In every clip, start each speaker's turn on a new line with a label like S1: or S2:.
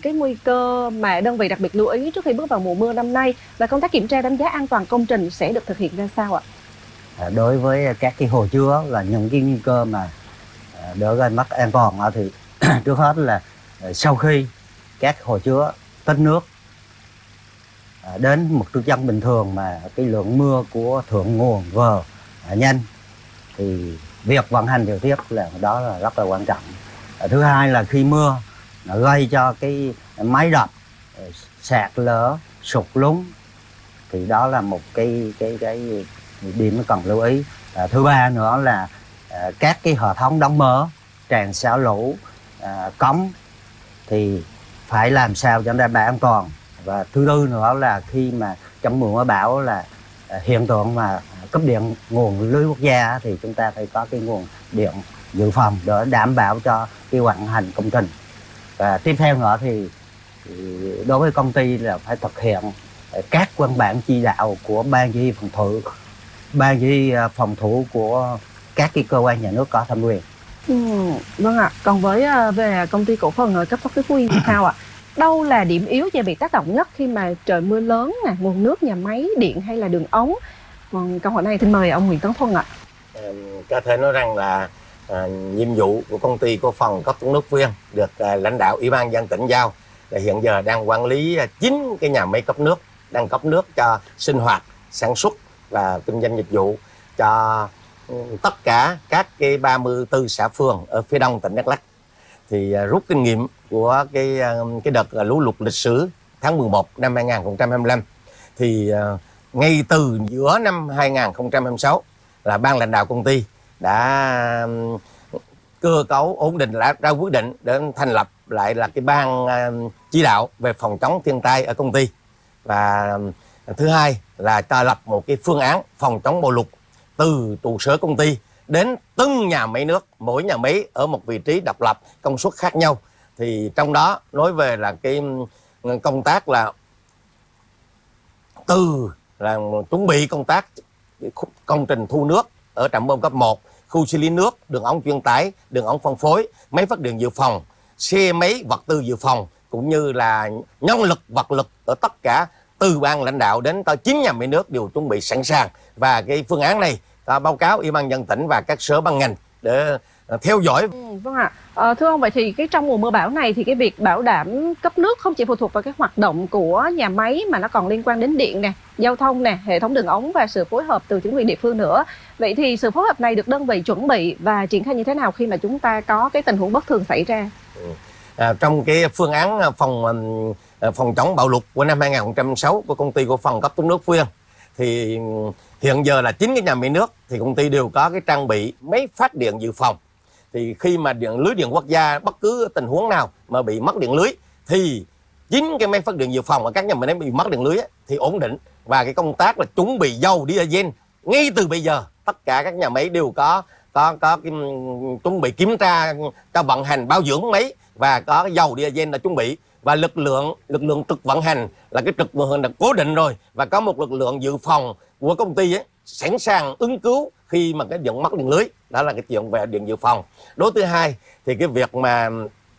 S1: cái nguy cơ mà đơn vị đặc biệt lưu ý trước khi bước vào mùa mưa năm nay, và công tác kiểm tra đánh giá an toàn công trình sẽ được thực hiện ra sao ạ?
S2: Đối với các cái hồ chứa là những cái nguy cơ mà đỡ gây mất an toàn thì trước hết là sau khi các hồ chứa tích nước đến mực nước dân bình thường mà cái lượng mưa của thượng nguồn vờ nhanh thì việc vận hành điều tiết là đó là rất là quan trọng. Thứ hai là khi mưa nó gây cho cái máy đập sạt lở, sụt lún thì đó là một cái điểm cần lưu ý. Thứ ba nữa là các cái hệ thống đóng mớ, tràn xả lũ, cống thì phải làm sao cho đảm bảo an toàn. Và thứ tư nữa là khi mà trong mùa mưa bão là hiện tượng mà cấp điện nguồn lưới quốc gia thì chúng ta phải có cái nguồn điện dự phòng để đảm bảo cho cái vận hành công trình. Và tiếp theo nữa thì đối với công ty là phải thực hiện các văn bản chỉ đạo của ban chỉ huy phòng thủ của các cái cơ quan nhà nước có thẩm quyền.
S1: Vâng ạ. Còn về công ty cổ phần cấp thoát nước Phú Yên thì sao ạ? Đâu là điểm yếu và bị tác động nhất khi mà trời mưa lớn nè, nguồn nước nhà máy điện hay là đường ống? Còn câu hỏi này xin mời ông Nguyễn Tấn Thuân ạ.
S3: Có thể nói rằng là nhiệm vụ của công ty cổ phần cấp thoát nước Phú Yên được lãnh đạo Ủy ban nhân dân tỉnh giao là hiện giờ đang quản lý 9 cái nhà máy cấp nước, đang cấp nước cho sinh hoạt, sản xuất và kinh doanh dịch vụ cho tất cả các cái 34 xã phường ở phía đông tỉnh Đắk Lắk. Thì rút kinh nghiệm của cái đợt lũ lụt lịch sử tháng 11 năm 2025 thì ngay từ giữa năm 2026 là ban lãnh đạo công ty đã cơ cấu ổn định ra quyết định để thành lập lại là cái ban chỉ đạo về phòng chống thiên tai ở công ty. Và thứ hai là ta lập một cái phương án phòng chống bão lụt từ trụ sở công ty đến từng nhà máy nước, mỗi nhà máy ở một vị trí độc lập, công suất khác nhau. Thì trong đó nói về là cái công tác là từ là chuẩn bị công tác công trình thu nước ở trạm bơm cấp 1, khu xử lý nước, đường ống truyền tải, đường ống phân phối, máy phát điện dự phòng, xe máy vật tư dự phòng, cũng như là nhân lực vật lực ở tất cả từ ban lãnh đạo đến tới 9 nhà máy nước đều chuẩn bị sẵn sàng. Và cái phương án này ta báo cáo Ủy ban nhân dân tỉnh và các sở ban ngành để theo dõi.
S1: Vâng ạ. Thưa ông, vậy thì trong mùa mưa bão này thì cái việc bảo đảm cấp nước không chỉ phụ thuộc vào cái hoạt động của nhà máy mà nó còn liên quan đến điện nè, giao thông nè, hệ thống đường ống và sự phối hợp từ chính quyền địa phương nữa. Vậy thì sự phối hợp này được đơn vị chuẩn bị và triển khai như thế nào khi mà chúng ta có cái tình huống bất thường xảy ra?
S3: Trong cái phương án phòng chống bão lụt của năm 2006 của công ty cổ phần cấp thoát nước Phú Yên thì hiện giờ là 9 cái nhà máy nước thì công ty đều có cái trang bị máy phát điện dự phòng. Thì khi mà lưới điện quốc gia bất cứ tình huống nào mà bị mất điện lưới thì 9 cái máy phát điện dự phòng ở các nhà máy bị mất điện lưới thì ổn định. Và cái công tác là chuẩn bị dầu diesel ngay từ bây giờ tất cả các nhà máy đều có chuẩn bị kiểm tra cho vận hành bảo dưỡng máy và có dầu diesel là chuẩn bị. Và lực lượng trực vận hành là cái trực vận hành là cố định rồi, và có một lực lượng dự phòng của công ty sẵn sàng ứng cứu khi mà cái điện mất điện lưới. Đó là cái chuyện về điện dự phòng. Đối thứ hai thì cái việc mà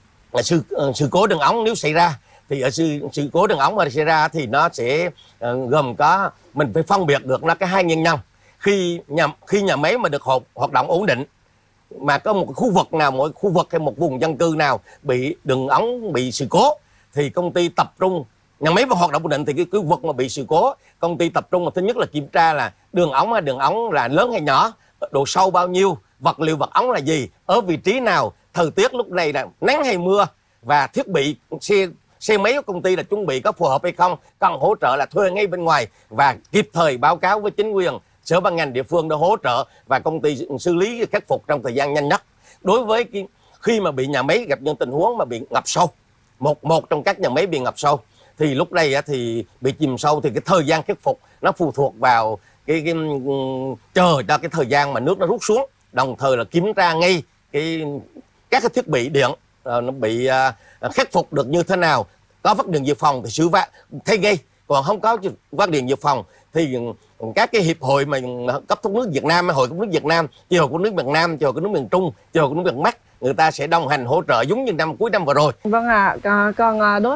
S3: sự cố đường ống nếu xảy ra thì ở sự cố đường ống mà xảy ra thì nó sẽ gồm có, mình phải phân biệt được nó cái hai nguyên nhân. Khi nhà máy mà được hoạt động ổn định mà có một khu vực nào, mỗi khu vực hay một vùng dân cư nào bị đường ống bị sự cố thì công ty tập trung, nhà máy vào hoạt động ổn định thì cái khu vực mà bị sự cố công ty tập trung là thứ nhất là kiểm tra là đường ống là lớn hay nhỏ, độ sâu bao nhiêu, vật liệu vật ống là gì, ở vị trí nào, thời tiết lúc này là nắng hay mưa, và thiết bị xe máy của công ty là chuẩn bị có phù hợp hay không, cần hỗ trợ là thuê ngay bên ngoài và kịp thời báo cáo với chính quyền, sở ban ngành địa phương để hỗ trợ và công ty xử lý khắc phục trong thời gian nhanh nhất. Đối với khi mà bị nhà máy gặp những tình huống mà bị ngập sâu, một trong các nhà máy bị ngập sâu thì lúc này thì bị chìm sâu thì cái thời gian khắc phục nó phụ thuộc vào cái chờ cho cái thời gian mà nước nó rút xuống, đồng thời là kiểm tra ngay các cái thiết bị điện nó bị khắc phục được như thế nào. Có phát điện dự phòng thì xử phạt thay ngay, còn không có phát điện dự phòng thì các cái hiệp hội mà cấp thoát nước Việt Nam, hội cấp nước Việt Nam, chi hội cấp nước miền Nam, chi hội cấp nước miền Trung, chi hội cấp nước miền Bắc, người ta sẽ đồng hành hỗ trợ giống như cuối năm vừa rồi.
S1: Vâng ạ. Còn đối